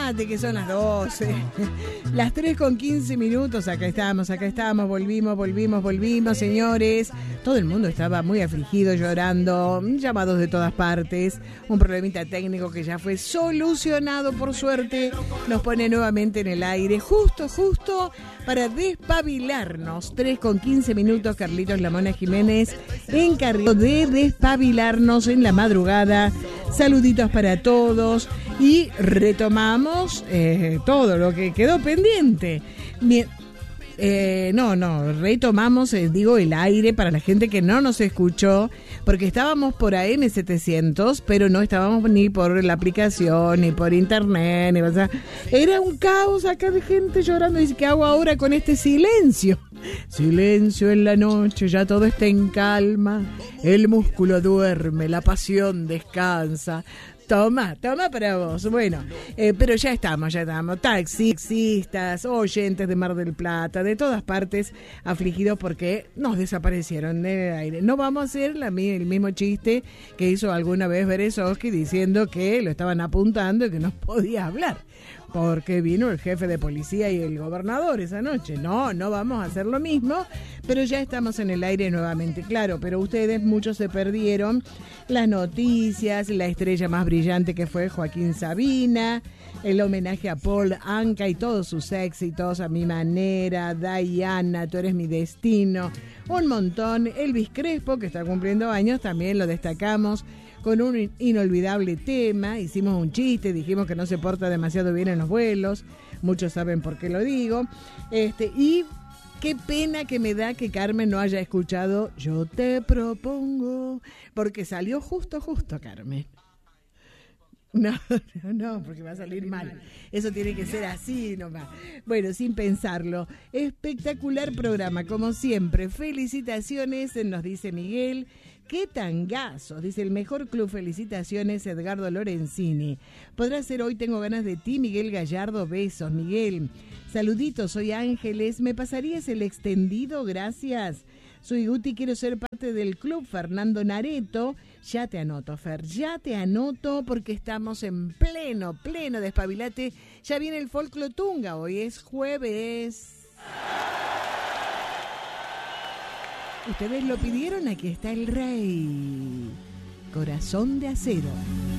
mate, que son las 12. Las 3:15. Acá estamos, volvimos, señores. Todo el mundo estaba muy afligido, llorando, llamados de todas partes. Un problemita técnico que ya fue solucionado, por suerte. Nos pone nuevamente en el aire, justo para despabilarnos. 3:15, Carlitos Lamona Jiménez, encargado de despabilarnos en la madrugada. Saluditos para todos y retomamos todo lo que quedó pendiente. Retomamos, el aire para la gente que no nos escuchó, porque estábamos por AM700, pero no estábamos ni por la aplicación, ni por internet, era un caos acá de gente llorando. Dice, ¿qué hago ahora con este silencio? Silencio en la noche, ya todo está en calma, el músculo duerme, la pasión descansa. Toma para vos. Bueno, pero ya estamos. Taxistas, oyentes de Mar del Plata, de todas partes, afligidos porque nos desaparecieron del aire. No vamos a hacer el mismo chiste que hizo alguna vez Berezovsky diciendo que lo estaban apuntando y que no podía hablar, porque vino el jefe de policía y el gobernador esa noche. No vamos a hacer lo mismo, pero ya estamos en el aire nuevamente, claro. Pero ustedes, muchos se perdieron las noticias, la estrella más brillante que fue Joaquín Sabina, el homenaje a Paul Anka y todos sus éxitos, A mi manera, Diana, Tú eres mi destino, un montón. Elvis Crespo, que está cumpliendo años, también lo destacamos con un inolvidable tema. Hicimos un chiste, dijimos que no se porta demasiado bien en los vuelos, muchos saben por qué lo digo, y qué pena que me da que Carmen no haya escuchado Yo te propongo, porque salió justo Carmen. No, porque va a salir mal. Eso tiene que ser así nomás. Bueno, sin pensarlo. Espectacular programa, como siempre. Felicitaciones, nos dice Miguel. ¡Qué tangazos! Dice el mejor club. Felicitaciones, Edgardo Lorenzini. Podrá ser hoy, tengo ganas de ti, Miguel Gallardo. Besos, Miguel. Saluditos, soy Ángeles. ¿Me pasarías el extendido? Gracias. Soy Guti, quiero ser parte del club. Fernando Nareto. Ya te anoto, Fer, porque estamos en pleno despabilate. Ya viene el Folclotunga, hoy es jueves. Ustedes lo pidieron, aquí está el rey. Corazón de acero.